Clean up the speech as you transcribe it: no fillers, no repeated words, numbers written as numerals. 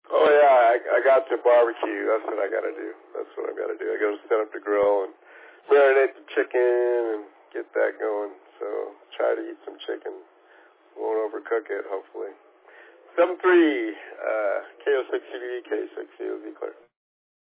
Oh yeah, I got to barbecue. That's what I got to do. That's what I got to do. I got to set up the grill and marinate the chicken and get that going. So try to eat some chicken. Won't overcook it, hopefully. 7-3, KO6 CBD, K6 COZ Clear.